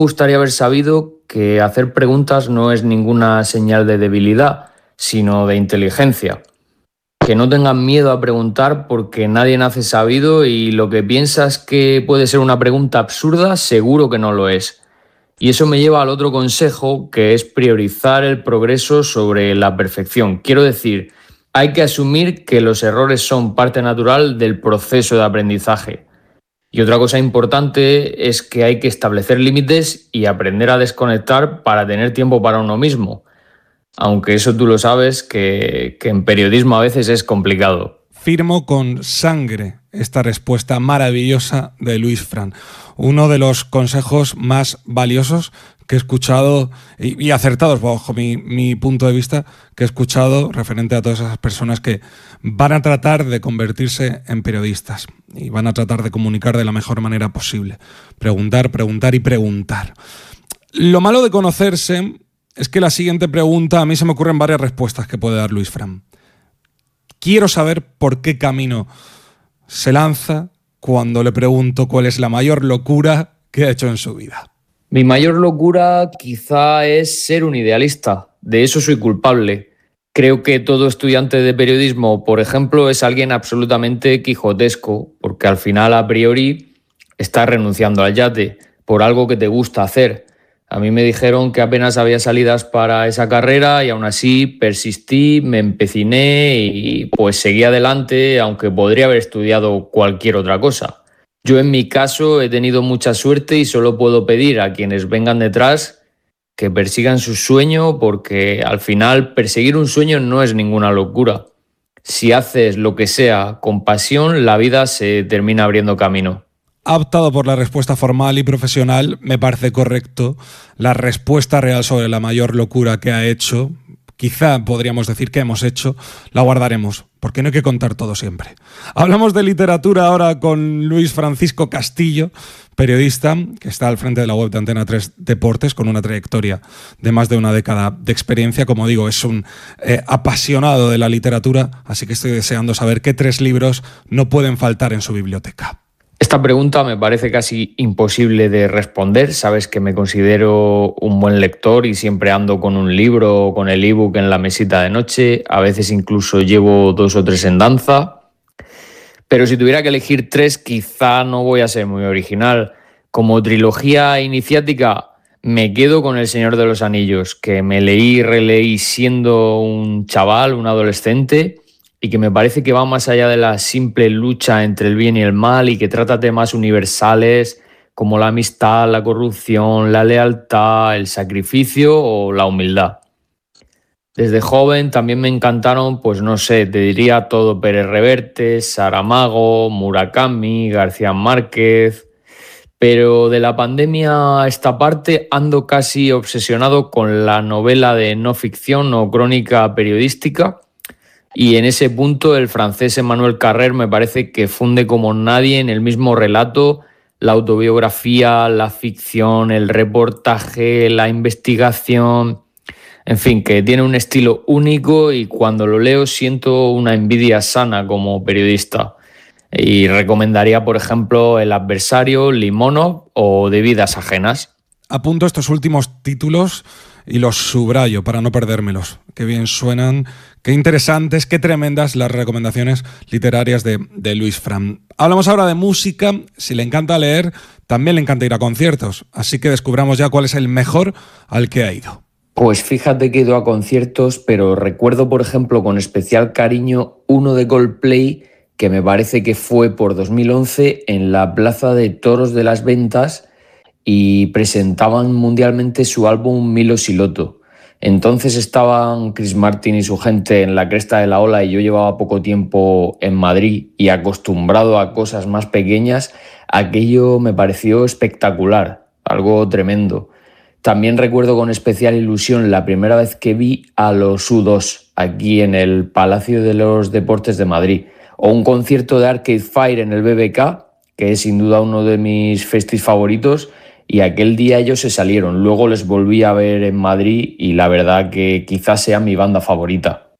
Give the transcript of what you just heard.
Me gustaría haber sabido que hacer preguntas no es ninguna señal de debilidad, sino de inteligencia. Que no tengan miedo a preguntar porque nadie nace sabido y lo que piensas que puede ser una pregunta absurda, seguro que no lo es. Y eso me lleva al otro consejo, que es priorizar el progreso sobre la perfección. Quiero decir, hay que asumir que los errores son parte natural del proceso de aprendizaje. Y otra cosa importante es que hay que establecer límites y aprender a desconectar para tener tiempo para uno mismo. Aunque eso tú lo sabes, que en periodismo a veces es complicado. Firmo con sangre esta respuesta maravillosa de Luis Fran. Uno de los consejos más valiosos que he escuchado y acertados bajo mi punto de vista, que he escuchado referente a todas esas personas que van a tratar de convertirse en periodistas y van a tratar de comunicar de la mejor manera posible. Preguntar, preguntar y preguntar. Lo malo de conocerse es que la siguiente pregunta, a mí se me ocurren varias respuestas que puede dar Luis Fran. Quiero saber por qué camino se lanza cuando le pregunto cuál es la mayor locura que ha hecho en su vida. Mi mayor locura quizá es ser un idealista. De eso soy culpable. Creo que todo estudiante de periodismo, por ejemplo, es alguien absolutamente quijotesco, porque al final, a priori, estás renunciando al yate por algo que te gusta hacer. A mí me dijeron que apenas había salidas para esa carrera y aún así persistí, me empeciné y pues seguí adelante, aunque podría haber estudiado cualquier otra cosa. Yo en mi caso he tenido mucha suerte y solo puedo pedir a quienes vengan detrás que persigan su sueño, porque al final perseguir un sueño no es ninguna locura. Si haces lo que sea con pasión, la vida se termina abriendo camino. Ha optado por la respuesta formal y profesional, me parece correcto. La respuesta real sobre la mayor locura que ha hecho, quizá podríamos decir que hemos hecho, la guardaremos, porque no hay que contar todo siempre. Hablamos de literatura ahora con Luis Francisco Castillo, periodista que está al frente de la web de Antena 3 Deportes, con una trayectoria de más de una década de experiencia. Como digo, es un apasionado de la literatura, así que estoy deseando saber qué 3 libros no pueden faltar en su biblioteca. Esta pregunta me parece casi imposible de responder. Sabes que me considero un buen lector y siempre ando con un libro o con el ebook en la mesita de noche. A veces incluso llevo 2 o 3 en danza. Pero si tuviera que elegir 3, quizá no voy a ser muy original. Como trilogía iniciática, me quedo con El Señor de los Anillos, que me leí y releí siendo un chaval, un adolescente, y que me parece que va más allá de la simple lucha entre el bien y el mal y que trata temas universales como la amistad, la corrupción, la lealtad, el sacrificio o la humildad. Desde joven también me encantaron, pues no sé, te diría todo Pérez Reverte, Saramago, Murakami, García Márquez. Pero de la pandemia a esta parte ando casi obsesionado con la novela de no ficción o crónica periodística. Y en ese punto el francés Emmanuel Carrère me parece que funde como nadie en el mismo relato la autobiografía, la ficción, el reportaje, la investigación. En fin, que tiene un estilo único y cuando lo leo siento una envidia sana como periodista. Y recomendaría, por ejemplo, El adversario, Limonov o De vidas ajenas. Apunto estos últimos títulos y los subrayo para no perdérmelos. Qué bien suenan, qué interesantes, qué tremendas las recomendaciones literarias de Luis Fran. Hablamos ahora de música. Si le encanta leer, también le encanta ir a conciertos. Así que descubramos ya cuál es el mejor al que ha ido. Pues fíjate que he ido a conciertos, pero recuerdo, por ejemplo, con especial cariño uno de Coldplay que me parece que fue por 2011 en la Plaza de Toros de las Ventas y presentaban mundialmente su álbum Milo Siloto. Entonces estaban Chris Martin y su gente en la cresta de la ola y yo llevaba poco tiempo en Madrid y acostumbrado a cosas más pequeñas, aquello me pareció espectacular, algo tremendo. También recuerdo con especial ilusión la primera vez que vi a los U2 aquí en el Palacio de los Deportes de Madrid, o un concierto de Arcade Fire en el BBK, que es sin duda uno de mis festis favoritos, y aquel día ellos se salieron. Luego les volví a ver en Madrid y la verdad que quizás sea mi banda favorita.